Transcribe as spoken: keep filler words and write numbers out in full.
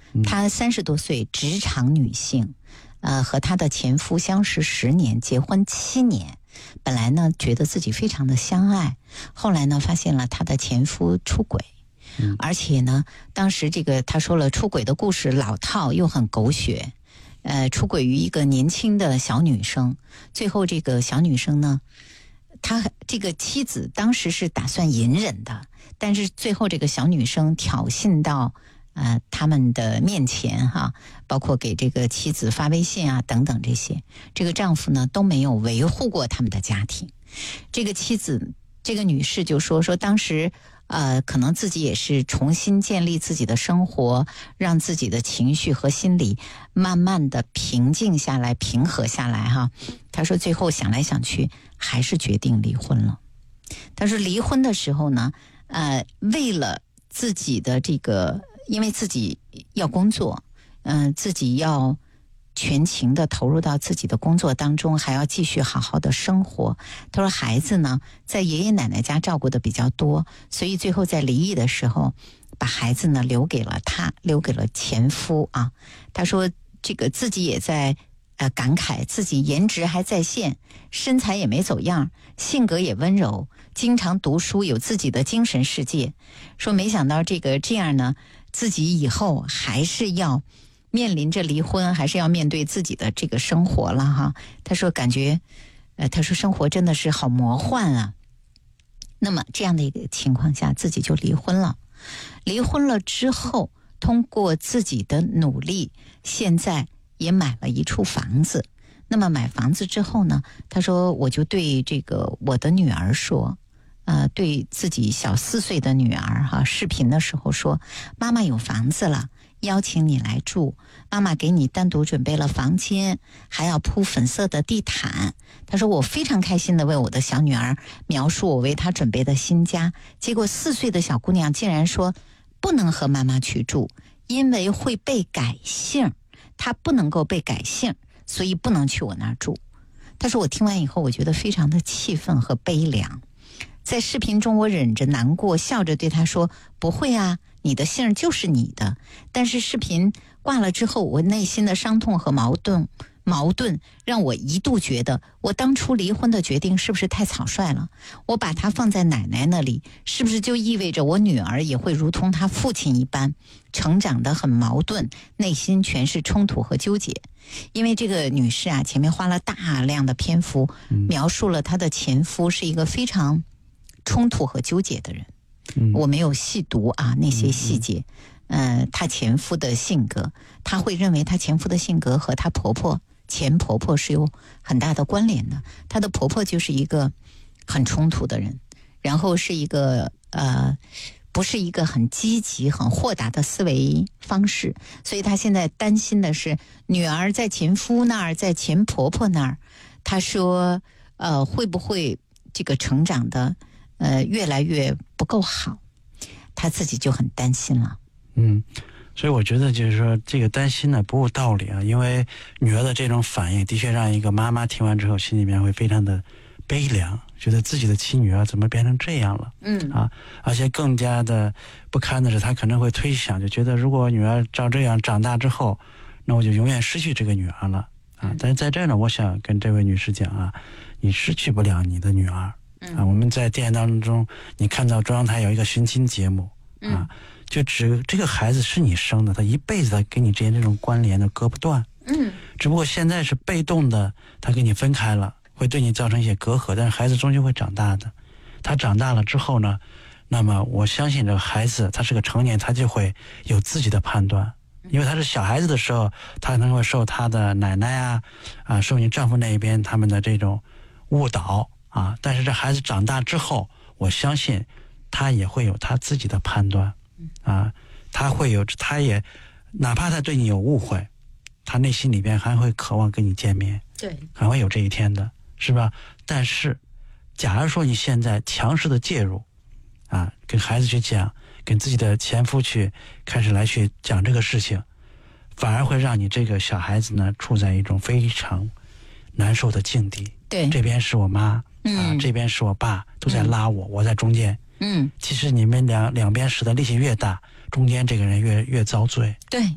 她三十多岁，职场女性，呃，和她的前夫相识十年，结婚七年。本来呢，觉得自己非常的相爱，后来呢，发现了她的前夫出轨。而且呢，当时这个他说了，出轨的故事老套又很狗血，呃，出轨于一个年轻的小女生，最后这个小女生呢，她这个妻子当时是打算隐忍的，但是最后这个小女生挑衅到呃他们的面前哈，包括给这个妻子发微信啊等等这些，这个丈夫呢都没有维护过他们的家庭。这个妻子这个女士就说说当时。呃，可能自己也是重新建立自己的生活，让自己的情绪和心理慢慢的平静下来、平和下来哈。他说最后想来想去，还是决定离婚了。他说离婚的时候呢，呃，为了自己的这个，因为自己要工作，嗯、呃，自己要全情的投入到自己的工作当中，还要继续好好的生活。他说孩子呢在爷爷奶奶家照顾的比较多，所以最后在离异的时候把孩子呢留给了他，留给了前夫啊。他说这个自己也在呃感慨自己颜值还在线，身材也没走样，性格也温柔，经常读书，有自己的精神世界。说没想到这个这样呢，自己以后还是要面临着离婚，还是要面对自己的这个生活了哈。他说感觉呃，他说生活真的是好魔幻啊。那么这样的一个情况下，自己就离婚了。离婚了之后，通过自己的努力，现在也买了一处房子。那么买房子之后呢，他说我就对这个我的女儿说，呃，对自己小四岁的女儿哈，视频的时候说，妈妈有房子了，邀请你来住，妈妈给你单独准备了房间，还要铺粉色的地毯。他说我非常开心地为我的小女儿描述我为她准备的新家，结果四岁的小姑娘竟然说不能和妈妈去住，因为会被改姓，她不能够被改姓，所以不能去我那儿住。他说我听完以后，我觉得非常的气愤和悲凉。在视频中我忍着难过，笑着对他说，不会啊，你的姓就是你的。但是视频挂了之后，我内心的伤痛和矛盾矛盾让我一度觉得，我当初离婚的决定是不是太草率了？我把她放在奶奶那里，是不是就意味着我女儿也会如同她父亲一般，成长得很矛盾，内心全是冲突和纠结？因为这个女士啊，前面花了大量的篇幅描述了她的前夫是一个非常冲突和纠结的人。嗯、我没有细读啊那些细节，嗯、呃，她前夫的性格，她会认为她前夫的性格和她婆婆前婆婆是有很大的关联的。她的婆婆就是一个很冲突的人，然后是一个呃不是一个很积极很豁达的思维方式，所以她现在担心的是女儿在前夫那儿，在前婆婆那儿，她说呃会不会这个成长的呃，越来越不够好，他自己就很担心了。 嗯，所以我觉得就是说，这个担心呢不无道理啊，因为女儿的这种反应，的确让一个妈妈听完之后，心里面会非常的悲凉，觉得自己的亲女儿怎么变成这样了？嗯啊，而且更加的不堪的是，她可能会推想，就觉得如果女儿照这样长大之后，那我就永远失去这个女儿了啊。但是在这儿呢，我想跟这位女士讲啊，你失去不了你的女儿。啊，我们在电影当中，你看到中央台有一个寻亲节目啊，就指这个孩子是你生的，他一辈子他跟你之间这种关联的割不断。嗯，只不过现在是被动的，他跟你分开了，会对你造成一些隔阂，但是孩子终究会长大的。他长大了之后呢，那么我相信这个孩子他是个成年，他就会有自己的判断。因为他是小孩子的时候，他可能会受他的奶奶啊，啊，受你丈夫那一边他们的这种误导。啊！但是这孩子长大之后，我相信他也会有他自己的判断，啊，他会有，他也哪怕他对你有误会，他内心里边还会渴望跟你见面，对，还会有这一天的，是吧？但是，假如说你现在强势的介入，啊，跟孩子去讲，跟自己的前夫去开始来去讲这个事情，反而会让你这个小孩子呢处在一种非常难受的境地。对，这边是我妈。嗯、啊，这边是我爸，都在拉我，嗯、我在中间。嗯，其实你们两两边使的力气越大，中间这个人越越遭罪。对。